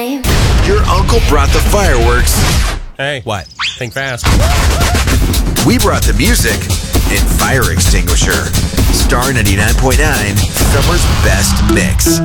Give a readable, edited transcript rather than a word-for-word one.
Your uncle brought the fireworks. Hey. What? Think fast. We brought the music and fire extinguisher. Star 99.9, summer's best mix.